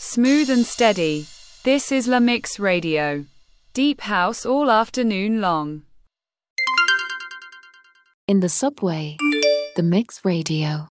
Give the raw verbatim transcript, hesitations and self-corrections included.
Smooth and steady. This is La Mix Radio. Deep house all afternoon long. In the subway, The Mix Radio.